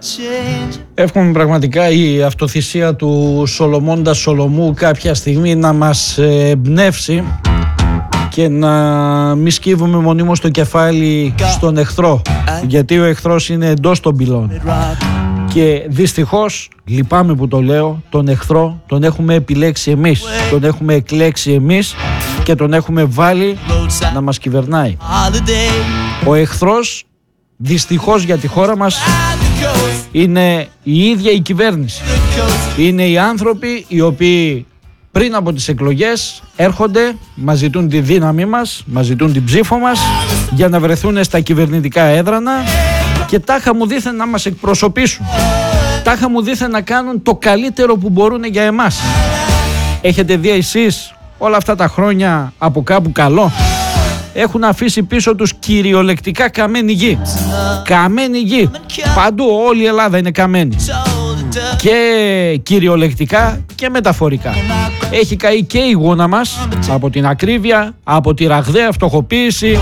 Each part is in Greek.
Εύχομαι πραγματικά η αυτοθυσία του Σολομώντα Σολομού κάποια στιγμή να μας εμπνεύσει και να μη σκύβουμε μονίμως το κεφάλι στον εχθρό, γιατί ο εχθρός είναι εντός των πυλών. Και δυστυχώς, λυπάμαι που το λέω, τον εχθρό τον έχουμε επιλέξει εμείς, τον έχουμε εκλέξει εμείς και τον έχουμε βάλει να μας κυβερνάει. Ο εχθρός, δυστυχώς για τη χώρα μας, είναι η ίδια η κυβέρνηση. Είναι οι άνθρωποι οι οποίοι πριν από τις εκλογές έρχονται, μας ζητούν τη δύναμή μας, μας ζητούν την ψήφο μας για να βρεθούν στα κυβερνητικά έδρανα και τάχα μου δήθεν να μας εκπροσωπήσουν. Τάχα μου δήθεν να κάνουν το καλύτερο που μπορούν για εμάς. Έχετε δει εσείς όλα αυτά τα χρόνια από κάπου καλό? Έχουν αφήσει πίσω τους κυριολεκτικά καμένη γη. Καμένη γη. Παντού όλη η Ελλάδα είναι καμένη. Και κυριολεκτικά και μεταφορικά. Έχει καεί και η γούνα μας από την ακρίβεια, από τη ραγδαία φτωχοποίηση,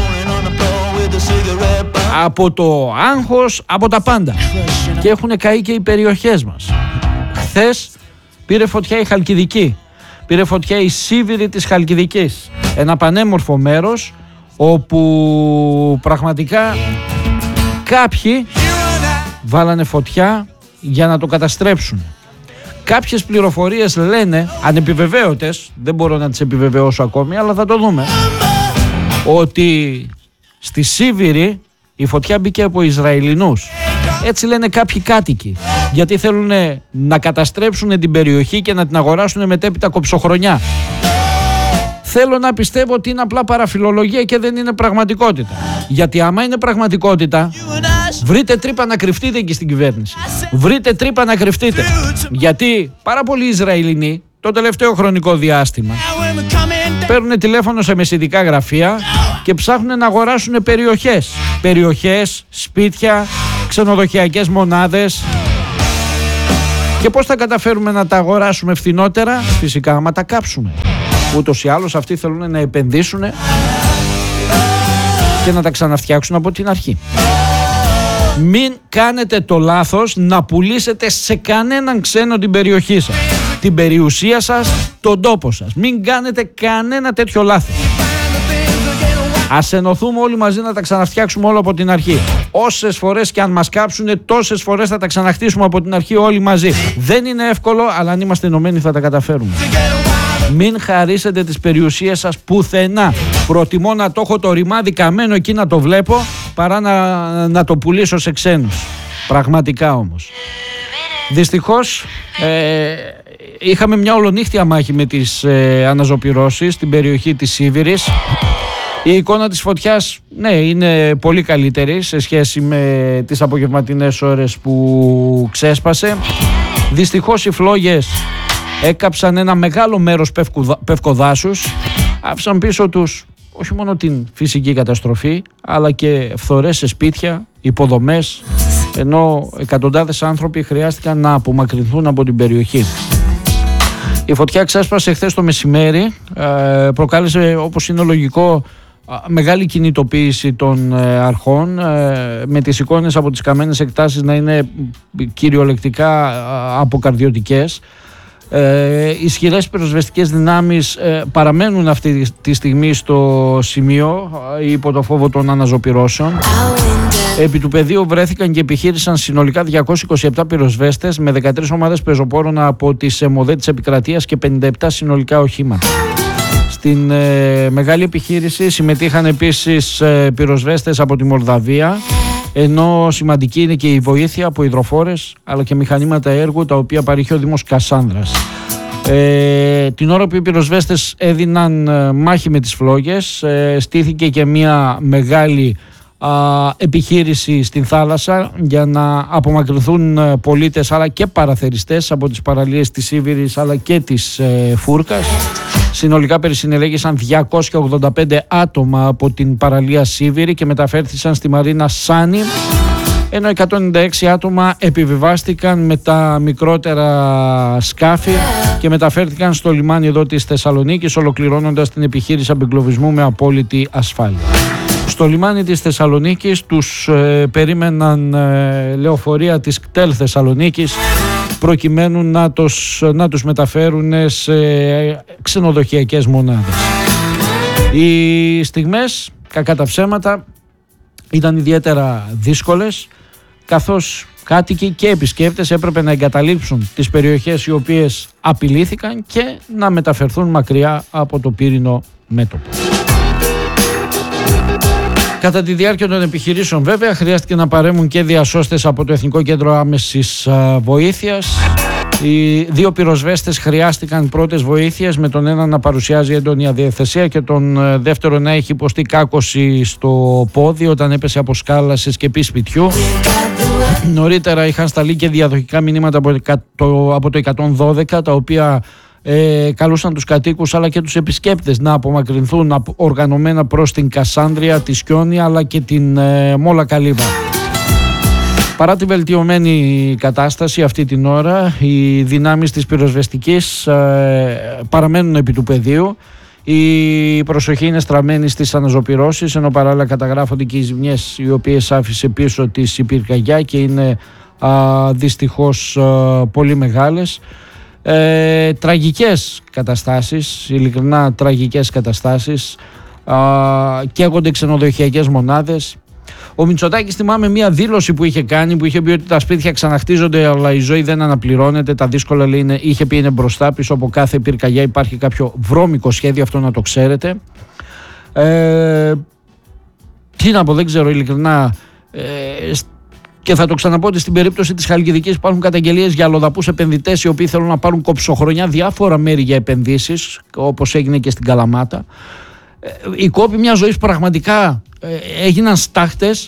από το άγχος, από τα πάντα. Και έχουν καεί και οι περιοχές μας. Χθες πήρε φωτιά η Χαλκιδική. Πήρε φωτιά η Σίβηρη της Χαλκιδικής. Ένα πανέμορφο μέρος όπου πραγματικά κάποιοι βάλανε φωτιά για να το καταστρέψουν. Κάποιες πληροφορίες λένε, ανεπιβεβαίωτες, δεν μπορώ να τις επιβεβαιώσω ακόμη, αλλά θα το δούμε, ότι στη Σίβηρη η φωτιά μπήκε από Ισραηλινούς. Έτσι λένε κάποιοι κάτοικοι, γιατί θέλουν να καταστρέψουν την περιοχή και να την αγοράσουν μετέπειτα κοψοχρονιά. Θέλω να πιστεύω ότι είναι απλά παραφιλολογία και δεν είναι πραγματικότητα. Γιατί άμα είναι πραγματικότητα, βρείτε τρύπα να κρυφτείτε εκεί στην κυβέρνηση. Βρείτε τρύπα να κρυφτείτε. Γιατί πάρα πολλοί Ισραηλινοί το τελευταίο χρονικό διάστημα παίρνουν τηλέφωνο σε μεσητικά γραφεία και ψάχνουν να αγοράσουν περιοχές. Περιοχές, σπίτια, ξενοδοχειακές μονάδες. Και πώς θα καταφέρουμε να τα αγοράσουμε φθηνότερα? Φυσικά άμα τα κάψουμε. Ούτως ή άλλως αυτοί θέλουν να επενδύσουν και να τα ξαναφτιάξουν από την αρχή. Μην κάνετε το λάθος να πουλήσετε σε κανέναν ξένο την περιοχή σας, την περιουσία σας, τον τόπο σας. Μην κάνετε κανένα τέτοιο λάθος. Ας ενωθούμε όλοι μαζί να τα ξαναφτιάξουμε όλο από την αρχή. Όσες φορές και αν μας κάψουν, τόσες φορές θα τα ξαναχτίσουμε από την αρχή όλοι μαζί. Δεν είναι εύκολο, αλλά αν είμαστε ενωμένοι θα τα καταφέρουμε. Μην χαρίσετε τις περιουσίες σας πουθενά. Προτιμώ να το έχω το ρημάδι καμένο εκεί να το βλέπω παρά να το πουλήσω σε ξένους. Πραγματικά όμως. Δυστυχώς είχαμε μια ολονύχτια μάχη με τις αναζωπυρώσεις στην περιοχή της Σίβηρης. Η εικόνα της φωτιάς, ναι, είναι πολύ καλύτερη σε σχέση με τις απογευματινές ώρες που ξέσπασε. Δυστυχώς οι φλόγες έκαψαν ένα μεγάλο μέρος πευκοδάσους, άφησαν πίσω τους όχι μόνο την φυσική καταστροφή, αλλά και φθορές σε σπίτια, υποδομές, ενώ εκατοντάδες άνθρωποι χρειάστηκαν να απομακρυνθούν από την περιοχή. Η φωτιά ξέσπασε χθες το μεσημέρι, προκάλεσε, όπως είναι λογικό, μεγάλη κινητοποίηση των αρχών, με τις εικόνες από τις καμένες εκτάσεις να είναι κυριολεκτικά αποκαρδιωτικές. Ισχυρές πυροσβεστικές δυνάμεις παραμένουν αυτή τη στιγμή στο σημείο υπό το φόβο των αναζωπυρώσεων. Επί του πεδίου βρέθηκαν και επιχείρησαν συνολικά 227 πυροσβέστες με 13 ομάδες πεζοπόρων από τις ΕΜΟΔΕ της επικρατείας και 57 συνολικά οχήματα. Στην μεγάλη επιχείρηση συμμετείχαν επίσης πυροσβέστες από τη Μολδαβία, ενώ σημαντική είναι και η βοήθεια από υδροφόρες αλλά και μηχανήματα έργου τα οποία παρήχε ο Δήμος Κασάνδρας. Την ώρα που οι πυροσβέστες έδιναν μάχη με τις φλόγες, στήθηκε και μια μεγάλη επιχείρηση στην θάλασσα για να απομακρυνθούν πολίτες αλλά και παραθεριστές από τις παραλίες της Σίβηρης αλλά και της Φούρκας. Συνολικά περισυνελέγησαν 285 άτομα από την παραλία Σίβηρη και μεταφέρθησαν στη Μαρίνα Σάνι, ενώ 196 άτομα επιβιβάστηκαν με τα μικρότερα σκάφη και μεταφέρθηκαν στο λιμάνι εδώ της Θεσσαλονίκης, ολοκληρώνοντας την επιχείρηση απεγκλωβισμού με απόλυτη ασφάλεια. Στο λιμάνι της Θεσσαλονίκης τους περίμεναν λεωφορεία της ΚΤΕΛ Θεσσαλονίκης προκειμένου να τους μεταφέρουν σε ξενοδοχειακές μονάδες. Οι στιγμές, κακά τα ψέματα, ήταν ιδιαίτερα δύσκολες, καθώς κάτοικοι και επισκέπτες έπρεπε να εγκαταλείψουν τις περιοχές οι οποίες απειλήθηκαν και να μεταφερθούν μακριά από το πύρινο μέτωπο. Κατά τη διάρκεια των επιχειρήσεων βέβαια χρειάστηκε να παρέμβουν και διασώστες από το Εθνικό Κέντρο Άμεσης Βοήθειας. Οι δύο πυροσβέστες χρειάστηκαν πρώτες βοήθειες, με τον ένα να παρουσιάζει έντονη αδιαθεσία και τον δεύτερο να έχει υποστεί κάκωση στο πόδι όταν έπεσε από σκάλα σε σκεπή σπιτιού. Νωρίτερα είχαν σταλεί και διαδοχικά μηνύματα από το 112, τα οποία καλούσαν τους κατοίκους αλλά και τους επισκέπτες να απομακρυνθούν οργανωμένα προς την Κασάνδρεια, τη Σκιώνη αλλά και την Μόλα Καλύβα. Παρά τη βελτιωμένη κατάσταση αυτή την ώρα, οι δυνάμεις της πυροσβεστικής παραμένουν επί του πεδίου. Η προσοχή είναι στραμμένη στις αναζωπυρώσεις, ενώ παράλληλα καταγράφονται και οι ζημιές οι οποίες άφησε πίσω της η πυρκαγιά και είναι δυστυχώς πολύ μεγάλες. Τραγικές καταστάσεις, ειλικρινά τραγικές καταστάσεις. Καίγονται ξενοδοχειακές μονάδες. Ο Μητσοτάκης, θυμάμαι μια δήλωση που είχε κάνει, που είχε πει ότι τα σπίτια ξαναχτίζονται αλλά η ζωή δεν αναπληρώνεται, τα δύσκολα λέει είχε πει είναι μπροστά, πίσω από κάθε πυρκαγιά υπάρχει κάποιο βρώμικο σχέδιο, αυτό να το ξέρετε. Τι να πω, δεν ξέρω ειλικρινά. Και θα το ξαναπώ ότι στην περίπτωση της Χαλκιδικής υπάρχουν καταγγελίες για αλλοδαπούς επενδυτές οι οποίοι θέλουν να πάρουν κοψοχρονιά διάφορα μέρη για επενδύσεις, όπως έγινε και στην Καλαμάτα. Οι κόποι μιας ζωής πραγματικά έγιναν στάχτες.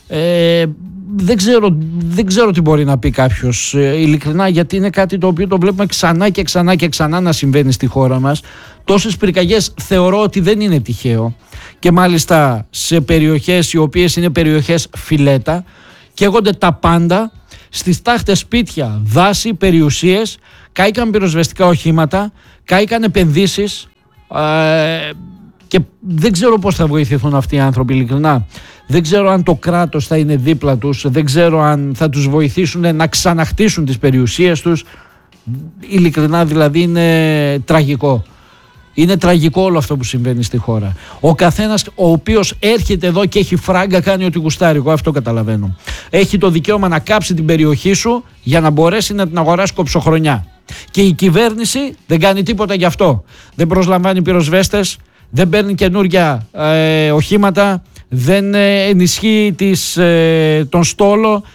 Δεν ξέρω τι μπορεί να πει κάποιος ειλικρινά, γιατί είναι κάτι το οποίο το βλέπουμε ξανά και ξανά και ξανά να συμβαίνει στη χώρα μας. Τόσες πυρκαγιές θεωρώ ότι δεν είναι τυχαίο, και μάλιστα σε περιοχές οι οποίες είναι περιοχές φιλέτα. Καίγονται τα πάντα, στις τάχτες σπίτια, δάση, περιουσίες, κάηκαν πυροσβεστικά οχήματα, κάηκαν επενδύσεις και δεν ξέρω πώς θα βοηθηθούν αυτοί οι άνθρωποι ειλικρινά. Δεν ξέρω αν το κράτος θα είναι δίπλα τους, δεν ξέρω αν θα τους βοηθήσουν να ξαναχτίσουν τις περιουσίες τους. Ειλικρινά δηλαδή είναι τραγικό. Είναι τραγικό όλο αυτό που συμβαίνει στη χώρα. Ο καθένας ο οποίος έρχεται εδώ και έχει φράγκα κάνει ό,τι γουστάρει, εγώ αυτό καταλαβαίνω. Έχει το δικαίωμα να κάψει την περιοχή σου για να μπορέσει να την αγοράσει κοψοχρονιά. Και η κυβέρνηση δεν κάνει τίποτα γι' αυτό. Δεν προσλαμβάνει πυροσβέστες, δεν παίρνει καινούργια οχήματα, δεν ενισχύει τον στόλο,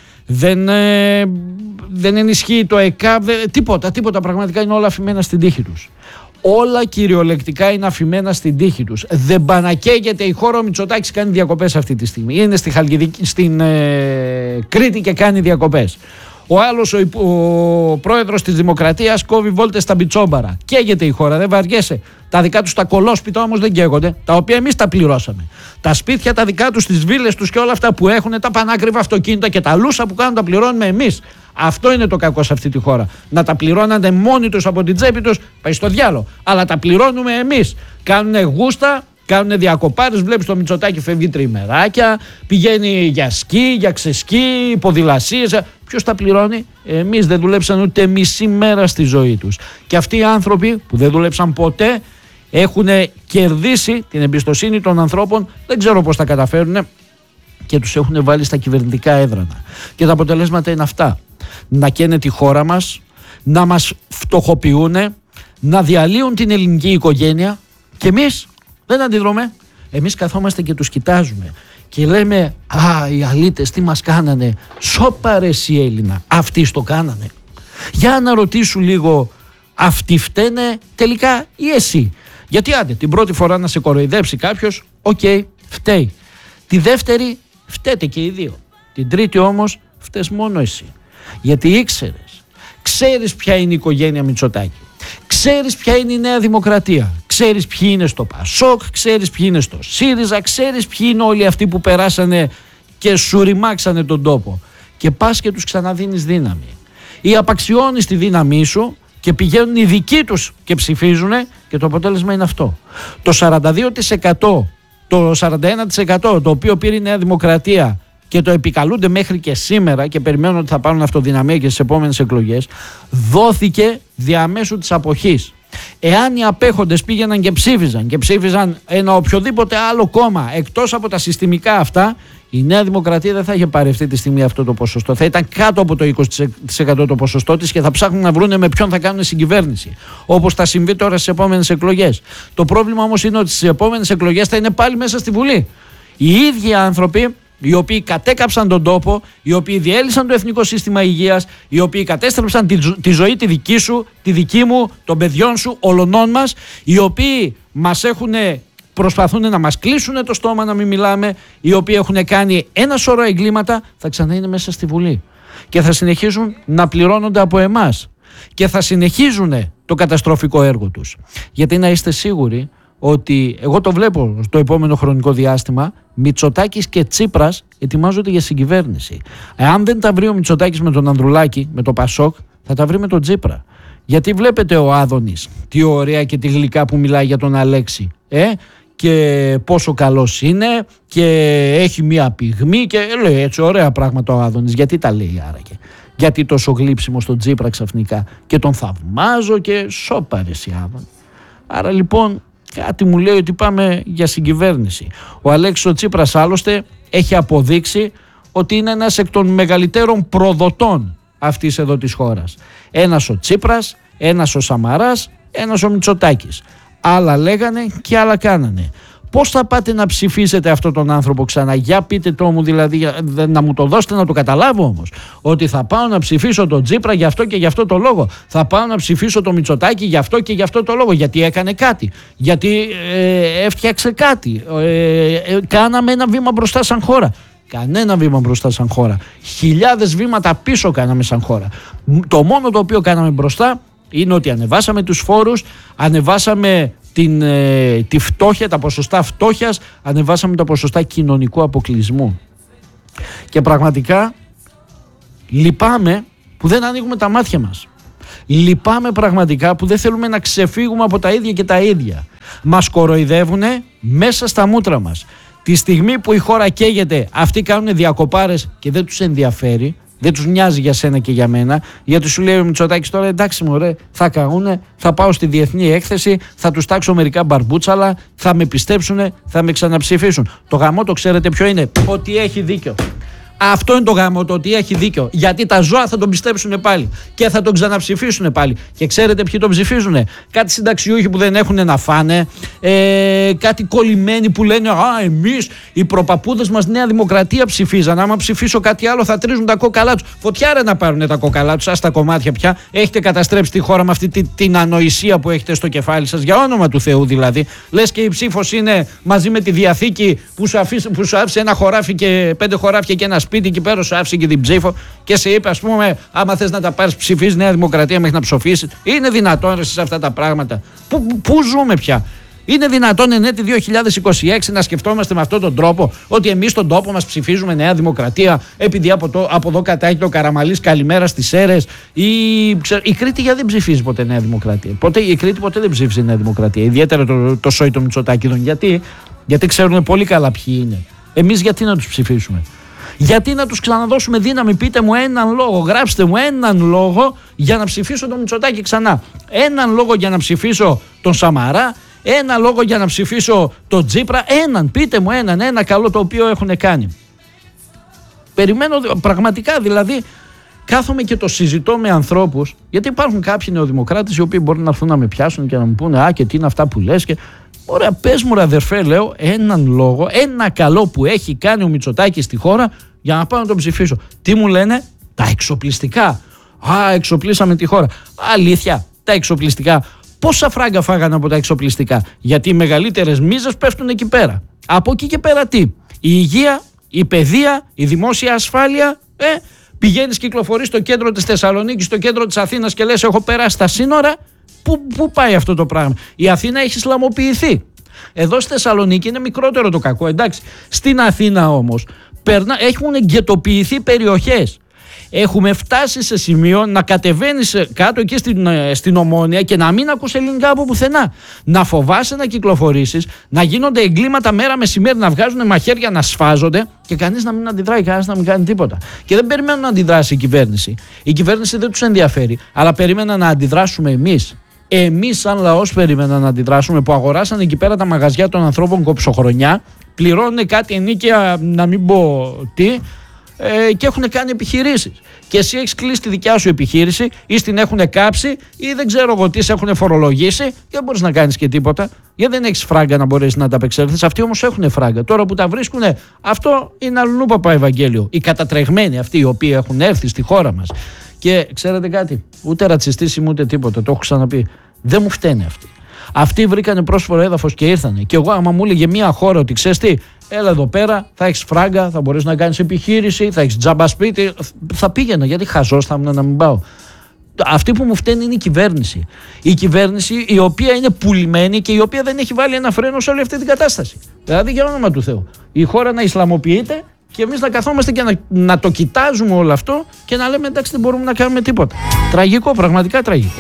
δεν ενισχύει το ΕΚΑΒ, τίποτα πραγματικά, είναι όλα αφημένα στην τύχη τους. Όλα κυριολεκτικά είναι αφημένα στην τύχη τους. Δεν πανακαίγεται η χώρα. Ο Μητσοτάκης κάνει διακοπές αυτή τη στιγμή. Είναι στην Κρήτη και κάνει διακοπές. Ο άλλος, ο πρόεδρος της Δημοκρατίας, κόβει βόλτες στα Μπιτσόμπαρα. Καίγεται η χώρα, δεν βαριέσαι. Τα δικά τους τα κολόσπιτα όμως δεν καίγονται, τα οποία εμείς τα πληρώσαμε. Τα σπίτια τα δικά τους, τις βίλες τους και όλα αυτά που έχουν, τα πανάκριβα αυτοκίνητα και τα λούσα που κάνουν τα πληρώνουμε εμείς. Αυτό είναι το κακό σε αυτή τη χώρα. Να τα πληρώνατε μόνοι τους από την τσέπη τους, πάει στο διάλο. Αλλά τα πληρώνουμε εμείς. Κάνουνε γούστα, κάνουνε διακοπάρες. Βλέπεις το Μητσοτάκη φεύγει τριμεράκια, πηγαίνει για σκι, για ξεσκι, ποδηλασίες. Ποιος τα πληρώνει? Εμείς. Δεν δουλέψαν ούτε μισή μέρα στη ζωή τους. Και αυτοί οι άνθρωποι που δεν δουλέψαν ποτέ έχουν κερδίσει την εμπιστοσύνη των ανθρώπων. Δεν ξέρω πώς τα καταφέρουν και τους έχουν βάλει στα κυβερνητικά έδρανα. Και τα αποτελέσματα είναι αυτά. Να καίνε τη χώρα μας, να μας φτωχοποιούν, να διαλύουν την ελληνική οικογένεια, και εμείς δεν αντιδρώμε. Εμείς καθόμαστε και τους κοιτάζουμε και λέμε οι αλήτες τι μας κάνανε. Σώπα ρε εσύ Έλληνα, αυτοί στο κάνανε. Για να ρωτήσουν λίγο, αυτοί φταίνε τελικά ή εσύ? Γιατί άντε την πρώτη φορά να σε κοροϊδέψει κάποιος, οκ, φταίει. Τη δεύτερη φταίτε και οι δύο. Την τρίτη όμως φταίς μόνο εσύ. Γιατί ξέρεις ποια είναι η οικογένεια Μητσοτάκη. Ξέρεις ποια είναι η Νέα Δημοκρατία. Ξέρεις ποιοι είναι στο Πασόκ, ξέρεις ποιοι είναι στο ΣΥΡΙΖΑ, ξέρεις ποιοι είναι όλοι αυτοί που περάσανε και σου ρημάξανε τον τόπο. Και πας και τους ξαναδίνεις δύναμη. Ή απαξιώνεις τη δύναμή σου και πηγαίνουν οι δικοί τους και ψηφίζουν, και το αποτέλεσμα είναι αυτό. Το 42% το 41% το οποίο πήρε η Νέα Δημοκρατία και το επικαλούνται μέχρι και σήμερα και περιμένουν ότι θα πάρουν αυτοδυναμία και στις επόμενες εκλογές, δόθηκε διαμέσου της αποχής. Εάν οι απέχοντες πήγαιναν και ψήφιζαν ένα οποιοδήποτε άλλο κόμμα εκτός από τα συστημικά αυτά, η Νέα Δημοκρατία δεν θα είχε πάρει αυτή τη στιγμή αυτό το ποσοστό. Θα ήταν κάτω από το 20% το ποσοστό της και θα ψάχνουν να βρουν με ποιον θα κάνουν συγκυβέρνηση. Όπως θα συμβεί τώρα στις επόμενες εκλογές. Το πρόβλημα όμως είναι ότι στις επόμενες εκλογές θα είναι πάλι μέσα στη Βουλή οι ίδιοι άνθρωποι οι οποίοι κατέκαψαν τον τόπο, οι οποίοι διέλυσαν το εθνικό σύστημα υγείας, οι οποίοι κατέστρεψαν τη ζωή τη δική σου, τη δική μου, των παιδιών σου, ολονών μας, οι οποίοι προσπαθούν να μας κλείσουν το στόμα να μην μιλάμε, οι οποίοι έχουν κάνει ένα σωρό εγκλήματα, θα ξανά είναι μέσα στη Βουλή και θα συνεχίζουν να πληρώνονται από εμάς και θα συνεχίζουν το καταστροφικό έργο τους. Γιατί να είστε σίγουροι ότι εγώ το βλέπω στο επόμενο χρονικό διάστημα, Μητσοτάκης και Τσίπρας ετοιμάζονται για συγκυβέρνηση. Εάν δεν τα βρει ο Μητσοτάκης με τον Ανδρουλάκη, με το Πασόκ, θα τα βρει με τον Τσίπρα. Γιατί βλέπετε ο Άδωνης τι ωραία και τι γλυκά που μιλάει για τον Αλέξη και πόσο καλός είναι και έχει μία πυγμή και λέει έτσι ωραία πράγματα ο Άδωνης. Γιατί τα λέει άραγε? Γιατί τόσο γλύψιμο στον Τσίπρα ξαφνικά και τον θαυμάζω και σώπαρες η Άδωνη. Άρα λοιπόν κάτι μου λέει ότι πάμε για συγκυβέρνηση. Ο Αλέξης ο Τσίπρας άλλωστε έχει αποδείξει ότι είναι ένας εκ των μεγαλύτερων προδοτών αυτής εδώ της χώρας. Ένας ο Τσίπρας, ένας ο Σαμαράς, ένας ο Μητσοτάκης. Άλλα λέγανε και άλλα κάνανε. Πώς θα πάτε να ψηφίσετε αυτόν τον άνθρωπο ξανά? Για πείτε το μου, δηλαδή, να μου το δώσετε να το καταλάβω όμως. Ότι θα πάω να ψηφίσω τον Τσίπρα γι' αυτό και γι' αυτό το λόγο. Θα πάω να ψηφίσω τον Μητσοτάκη γι' αυτό και γι' αυτό το λόγο. Γιατί έκανε κάτι. Γιατί έφτιαξε κάτι. Κάναμε ένα βήμα μπροστά σαν χώρα. Κανένα βήμα μπροστά σαν χώρα. Χιλιάδες βήματα πίσω κάναμε σαν χώρα. Το μόνο το οποίο κάναμε μπροστά είναι ότι ανεβάσαμε τους φόρους, ανεβάσαμε τη φτώχεια, τα ποσοστά φτώχειας, ανεβάσαμε τα ποσοστά κοινωνικού αποκλεισμού. Και πραγματικά λυπάμαι που δεν ανοίγουμε τα μάτια μας. Λυπάμαι πραγματικά που δεν θέλουμε να ξεφύγουμε από τα ίδια και τα ίδια. Μας κοροϊδεύουνε μέσα στα μούτρα μας. Τη στιγμή που η χώρα καίγεται, αυτοί κάνουν διακοπάρες και δεν τους ενδιαφέρει. Δεν τους νοιάζει για σένα και για μένα, γιατί σου λέει ο Μητσοτάκης τώρα εντάξει μωρέ, θα καούνε, θα πάω στη διεθνή έκθεση, θα τους τάξω μερικά μπαρμπούτσαλα, θα με πιστέψουνε, θα με ξαναψηφίσουν. Το γαμό το ξέρετε ποιο είναι? Ότι έχει δίκιο. Αυτό είναι το γάμο, το ότι έχει δίκιο. Γιατί τα ζώα θα τον πιστέψουν πάλι και θα τον ξαναψηφίσουν πάλι. Και ξέρετε ποιοι τον ψηφίζουν? Κάτι συνταξιούχοι που δεν έχουν να φάνε, κάτι κολλημένοι που λένε εμείς οι προπαπούδες μας Νέα Δημοκρατία ψηφίζαν. Άμα ψηφίσω κάτι άλλο θα τρίζουν τα κόκαλά τους. Φωτιά ρε να πάρουν τα κόκαλά τους, ας τα κομμάτια πια. Έχετε καταστρέψει τη χώρα με αυτή την ανοησία που έχετε στο κεφάλι σας. Για όνομα του Θεού δηλαδή. Λες και η ψήφος είναι μαζί με τη Διαθήκη που σου άφησε ένα χωράφι και 5 χωράφια και ένα σπίτι και πέρα σου άφησε και την ψήφο και σε είπε, ας πούμε, άμα θες να τα πάρεις, ψηφίζει Νέα Δημοκρατία μέχρι να ψοφήσεις. Είναι δυνατόν σε αυτά τα πράγματα? Πού ζούμε πια? Είναι δυνατόν εν έτη 2026 να σκεφτόμαστε με αυτόν τον τρόπο ότι εμείς στον τόπο μας ψηφίζουμε Νέα Δημοκρατία επειδή από εδώ κατά έχει το Καραμαλής καλημέρα στις Σέρρες? Η Κρήτη δεν ψηφίζει ποτέ Νέα Δημοκρατία. Η Κρήτη ποτέ δεν ψήφιζε Νέα Δημοκρατία. Ιδιαίτερα το σόι των Μητσοτάκηδων. Γιατί ξέρουν πολύ καλά ποιοι είναι. Εμείς γιατί να τους ψηφίσουμε? Γιατί να τους ξαναδώσουμε δύναμη? Πείτε μου έναν λόγο, γράψτε μου έναν λόγο για να ψηφίσω τον Μητσοτάκη ξανά. Έναν λόγο για να ψηφίσω τον Σαμαρά, ένα λόγο για να ψηφίσω τον Τσίπρα. Πείτε μου ένα καλό το οποίο έχουν κάνει. Περιμένω πραγματικά, δηλαδή κάθομαι και το συζητώ με ανθρώπους, γιατί υπάρχουν κάποιοι νεοδημοκράτες οι οποίοι μπορεί να έρθουν να με πιάσουν και να μου πούνε και τι είναι αυτά που λες και... Ωραία, πες μου ρε αδερφέ, λέω, έναν λόγο, ένα καλό που έχει κάνει ο Μητσοτάκης στη χώρα για να πάω να τον ψηφίσω. Τι μου λένε? Τα εξοπλιστικά. Εξοπλίσαμε τη χώρα. Αλήθεια, τα εξοπλιστικά. Πόσα φράγκα φάγανε από τα εξοπλιστικά? Γιατί οι μεγαλύτερες μίζες πέφτουν εκεί πέρα. Από εκεί και πέρα τι? Η υγεία, η παιδεία, η δημόσια ασφάλεια. Πηγαίνεις, κυκλοφορείς στο κέντρο της Θεσσαλονίκης, στο κέντρο της Αθήνας και λες έχω περάσει τα σύνορα. Πού πάει αυτό το πράγμα? Η Αθήνα έχει σλαμοποιηθεί. Εδώ στη Θεσσαλονίκη είναι μικρότερο το κακό, εντάξει. Στην Αθήνα όμως έχουν γκετοποιηθεί περιοχές. Έχουμε φτάσει σε σημείο να κατεβαίνεις κάτω εκεί στην Ομόνια και να μην ακούς ελληνικά από πουθενά. Να φοβάσαι να κυκλοφορήσεις, να γίνονται εγκλήματα μέρα μεσημέρι, να βγάζουν μαχαίρια, να σφάζονται και κανείς να μην αντιδράει, κανείς να μην κάνει τίποτα. Και δεν περιμένουν να αντιδράσει η κυβέρνηση. Η κυβέρνηση δεν τους ενδιαφέρει, αλλά περίμεναν να αντιδράσουμε εμείς. Εμείς, σαν λαός, περίμεναν να αντιδράσουμε, που αγοράσαν εκεί πέρα τα μαγαζιά των ανθρώπων κοψοχρονιά, πληρώνουν κάτι ενίκαια, να μην πω τι, και έχουν κάνει επιχειρήσεις. Και εσύ έχεις κλείσει τη δικιά σου επιχείρηση, ή στην έχουν κάψει, ή δεν ξέρω εγώ τι σε έχουν φορολογήσει, και δεν μπορείς να κάνεις και τίποτα. Γιατί δεν έχεις φράγκα να μπορέσεις να τα απεξέλθεις. Αυτοί όμως έχουν φράγκα. Τώρα που τα βρίσκουν, αυτό είναι αλλού παπά Ευαγγέλιο. Οι κατατρεγμένοι αυτοί οι οποίοι έχουν έρθει στη χώρα μας. Και ξέρετε κάτι, ούτε ρατσιστής είμαι ούτε τίποτα, το έχω ξαναπεί. Δεν μου φταίνε αυτοί. Αυτοί βρήκανε πρόσφορο έδαφος και ήρθανε. Και εγώ, άμα μου έλεγε μια χώρα ότι ξέρεις τι, έλα εδώ πέρα, θα έχεις φράγκα, θα μπορείς να κάνεις επιχείρηση, θα έχεις τζάμπα σπίτι, θα πήγαινα. Γιατί χαζός θα ήμουν να μην πάω. Αυτή που μου φταίνει είναι η κυβέρνηση. Η κυβέρνηση η οποία είναι πουλημένη και η οποία δεν έχει βάλει ένα φρένο σε όλη αυτή την κατάσταση. Δηλαδή, για όνομα του Θεού, η χώρα να Ισλαμοποιείται και εμείς να καθόμαστε και να το κοιτάζουμε όλο αυτό και να λέμε εντάξει, δεν μπορούμε να κάνουμε τίποτα. Τραγικό, πραγματικά τραγικό.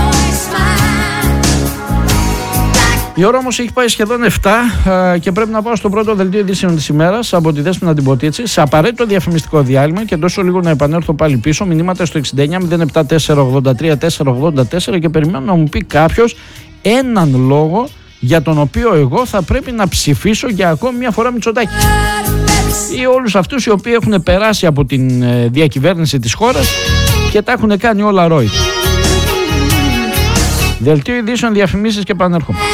Η ώρα όμως έχει πάει σχεδόν 7 και πρέπει να πάω στο πρώτο δελτίο ειδήσεων της ημέρας από τη Δέσποινα την Ποτίτση σε απαραίτητο διαφημιστικό διάλειμμα και τόσο λίγο να επανέλθω πάλι πίσω. Μηνύματα στο 69-07-483-484 και περιμένω να μου πει κάποιος έναν λόγο για τον οποίο εγώ θα πρέπει να ψηφίσω για ακόμη μια φορά Μητσοτάκη. Ή όλους αυτούς οι οποίοι έχουν περάσει από την διακυβέρνηση της χώρας και τα έχουν κάνει όλα ρόι. Δελτίο ειδήσεων, διαφημίσεις και επανέρχομαι.